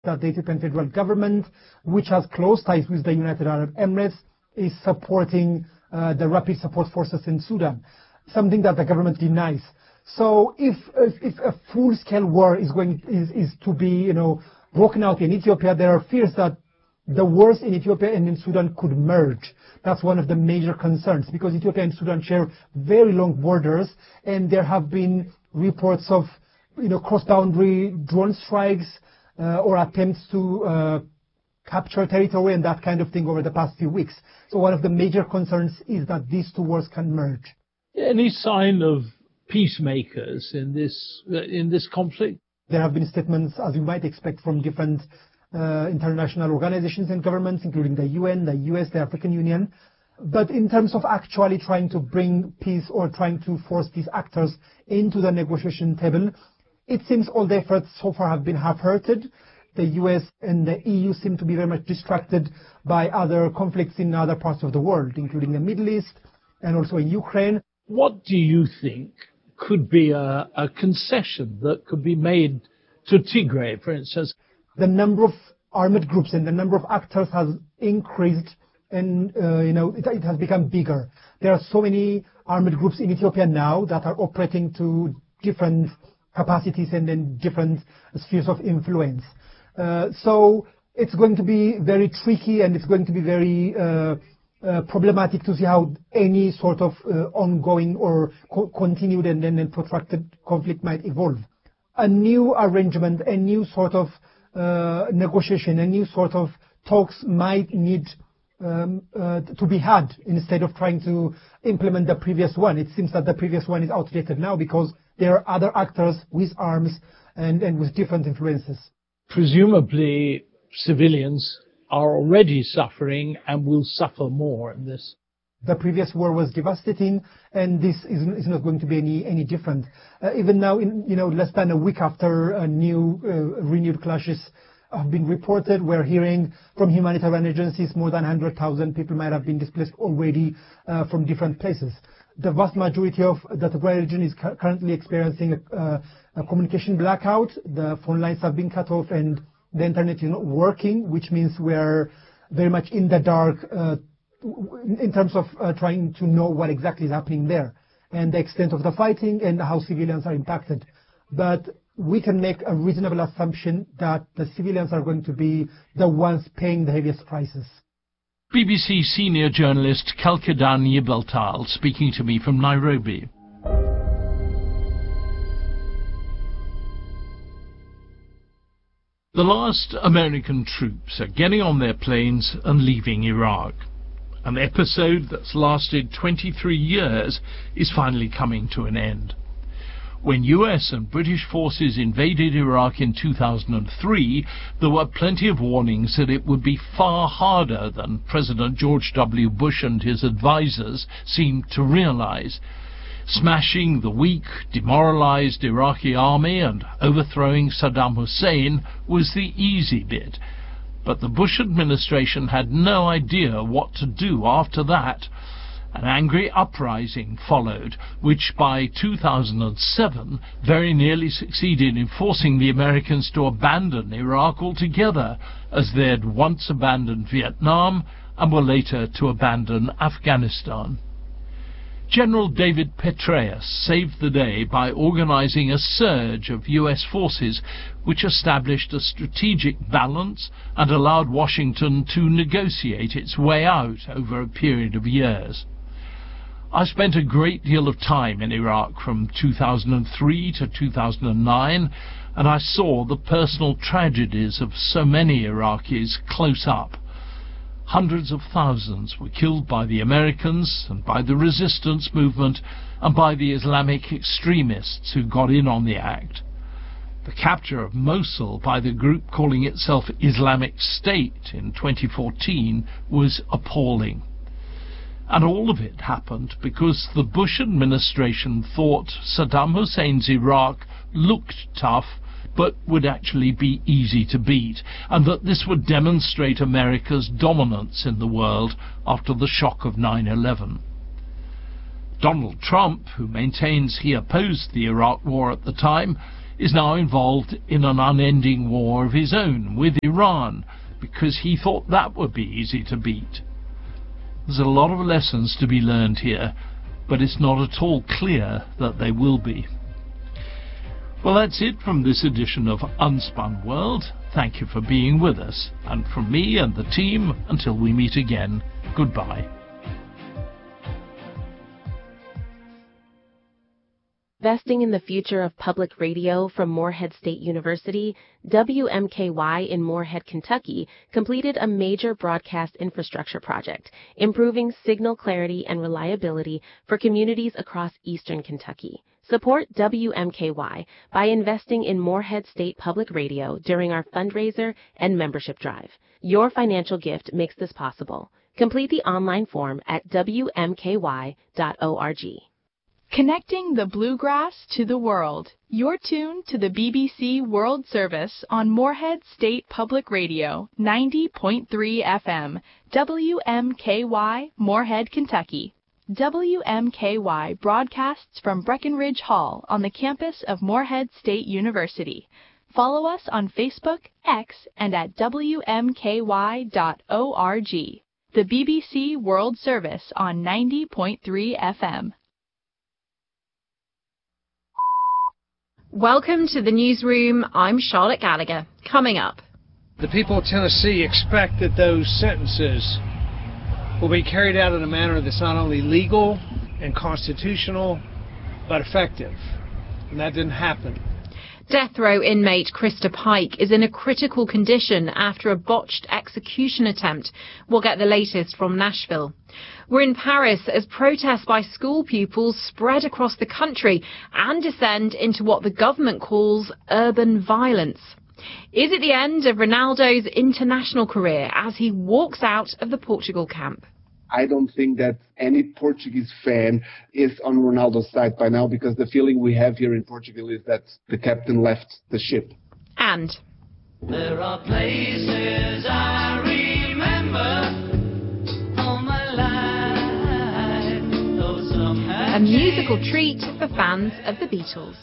that the Ethiopian federal government, which has close ties with the United Arab Emirates, is supporting the rapid support forces in Sudan, something that the government denies. So if a full-scale war is to be broken out in Ethiopia, there are fears that the wars in Ethiopia and in Sudan could merge. That's one of the major concerns, because Ethiopia and Sudan share very long borders, and there have been reports of cross-boundary drone strikes or attempts to capture territory and that kind of thing over the past few weeks. So one of the major concerns is that these two wars can merge. Any sign of peacemakers in this conflict? There have been statements, as you might expect, from different international organizations and governments, including the UN, the US, the African Union. But in terms of actually trying to bring peace or trying to force these actors into the negotiation table, it seems all the efforts so far have been half-hearted. The US and the EU seem to be very much distracted by other conflicts in other parts of the world, including the Middle East and also in Ukraine. What do you think could be a concession that could be made to Tigray, for instance? The number of armed groups and the number of actors has increased, and it has become bigger. There are so many armed groups in Ethiopia now that are operating to different capacities and in different spheres of influence. So it's going to be very tricky, and it's going to be very problematic to see how any sort of ongoing or continued and then protracted conflict might evolve. A new arrangement, a new sort of negotiation, a new sort of talks might need to be had instead of trying to implement the previous one. It seems that the previous one is outdated now because there are other actors with arms and with different influences. Presumably, civilians are already suffering and will suffer more in this. The previous war was devastating, and this is not going to be any different. Even now, less than a week after renewed clashes have been reported, we're hearing from humanitarian agencies more than 100,000 people might have been displaced already from different places. The vast majority of the Tigray region is currently experiencing a communication blackout. The phone lines have been cut off, and the internet is not working, which means we're very much in the dark in terms of trying to know what exactly is happening there and the extent of the fighting and how civilians are impacted. But we can make a reasonable assumption that the civilians are going to be the ones paying the heaviest prices. BBC senior journalist Kalkedan Yibeltal speaking to me from Nairobi. The last American troops are getting on their planes and leaving Iraq. An episode that's lasted 23 years is finally coming to an end. When US and British forces invaded Iraq in 2003, there were plenty of warnings that it would be far harder than President George W. Bush and his advisors seemed to realize. Smashing the weak, demoralized Iraqi army and overthrowing Saddam Hussein was the easy bit. But the Bush administration had no idea what to do after that. An angry uprising followed, which by 2007 very nearly succeeded in forcing the Americans to abandon Iraq altogether, as they had once abandoned Vietnam and were later to abandon Afghanistan. General David Petraeus saved the day by organizing a surge of US forces which established a strategic balance and allowed Washington to negotiate its way out over a period of years. I spent a great deal of time in Iraq from 2003 to 2009, and I saw the personal tragedies of so many Iraqis close up. Hundreds of thousands were killed by the Americans and by the resistance movement and by the Islamic extremists who got in on the act. The capture of Mosul by the group calling itself Islamic State in 2014 was appalling. And all of it happened because the Bush administration thought Saddam Hussein's Iraq looked tough but would actually be easy to beat, and that this would demonstrate America's dominance in the world after the shock of 9/11. Donald Trump, who maintains he opposed the Iraq war at the time, is now involved in an unending war of his own with Iran because he thought that would be easy to beat. There's a lot of lessons to be learned here, but it's not at all clear that they will be. Well, that's it from this edition of Unspun World. Thank you for being with us. And from me and the team, until we meet again, goodbye. Investing in the future of public radio from Morehead State University, WMKY in Morehead, Kentucky, completed a major broadcast infrastructure project, improving signal clarity and reliability for communities across eastern Kentucky. Support WMKY by investing in Morehead State Public Radio during our fundraiser and membership drive. Your financial gift makes this possible. Complete the online form at wmky.org. Connecting the bluegrass to the world. You're tuned to the BBC World Service on Morehead State Public Radio, 90.3 FM, WMKY, Morehead, Kentucky. WMKY broadcasts from Breckenridge Hall on the campus of Morehead State University. Follow us on Facebook, X, and at wmky.org. The BBC World Service on 90.3 FM. Welcome to the newsroom. I'm Charlotte Gallagher. Coming up. The people of Tennessee expect that those sentences will be carried out in a manner that's not only legal and constitutional, but effective. And that didn't happen. Death row inmate Krista Pike is in a critical condition after a botched execution attempt. We'll get the latest from Nashville. We're in Paris as protests by school pupils spread across the country and descend into what the government calls urban violence. Is it the end of Ronaldo's international career as he walks out of the Portugal camp? I don't think that any Portuguese fan is on Ronaldo's side by now, because the feeling we have here in Portugal is that the captain left the ship. And there are places I remember all my life, though some have a musical treat for fans of the Beatles.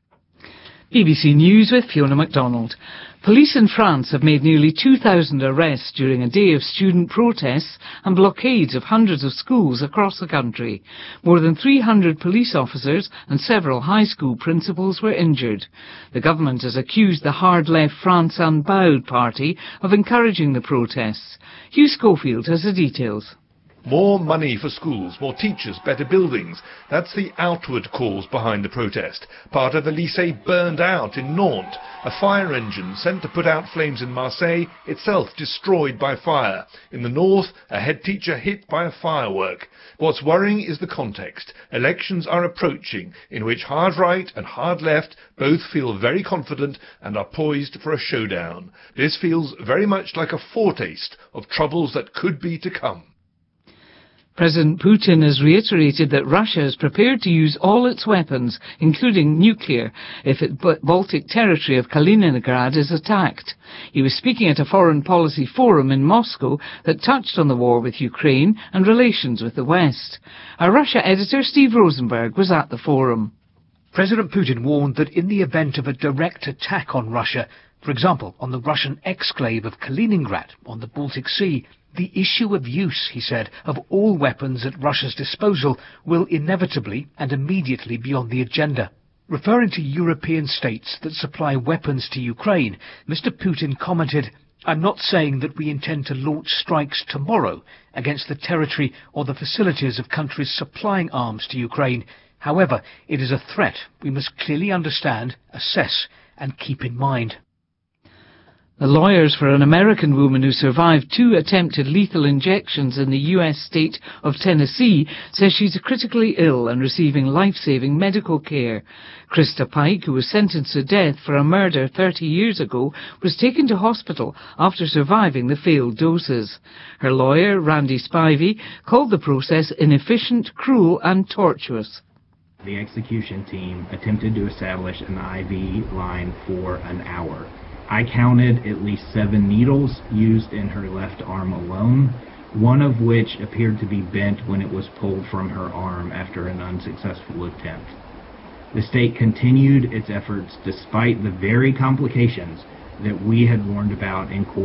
BBC News with Fiona MacDonald. Police in France have made nearly 2,000 arrests during a day of student protests and blockades of hundreds of schools across the country. More than 300 police officers and several high school principals were injured. The government has accused the hard-left France Unbowed party of encouraging the protests. Hugh Schofield has the details. More money for schools, more teachers, better buildings. That's the outward cause behind the protest. Part of a lycée burned out in Nantes. A fire engine sent to put out flames in Marseille, itself destroyed by fire. In the north, a head teacher hit by a firework. What's worrying is the context. Elections are approaching, in which hard right and hard left both feel very confident and are poised for a showdown. This feels very much like a foretaste of troubles that could be to come. President Putin has reiterated that Russia is prepared to use all its weapons, including nuclear, if the Baltic territory of Kaliningrad is attacked. He was speaking at a foreign policy forum in Moscow that touched on the war with Ukraine and relations with the West. Our Russia editor Steve Rosenberg was at the forum. President Putin warned that in the event of a direct attack on Russia, for example, on the Russian exclave of Kaliningrad on the Baltic Sea, the issue of use, he said, of all weapons at Russia's disposal will inevitably and immediately be on the agenda. Referring to European states that supply weapons to Ukraine, Mr. Putin commented, "I'm not saying that we intend to launch strikes tomorrow against the territory or the facilities of countries supplying arms to Ukraine. However, it is a threat we must clearly understand, assess, and keep in mind." The lawyers for an American woman who survived 2 attempted lethal injections in the U.S. state of Tennessee says she's critically ill and receiving life-saving medical care. Krista Pike, who was sentenced to death for a murder 30 years ago, was taken to hospital after surviving the failed doses. Her lawyer, Randy Spivey, called the process inefficient, cruel and tortuous. The execution team attempted to establish an IV line for an hour. I counted at least 7 needles used in her left arm alone, one of which appeared to be bent when it was pulled from her arm after an unsuccessful attempt. The state continued its efforts despite the very complications that we had warned about in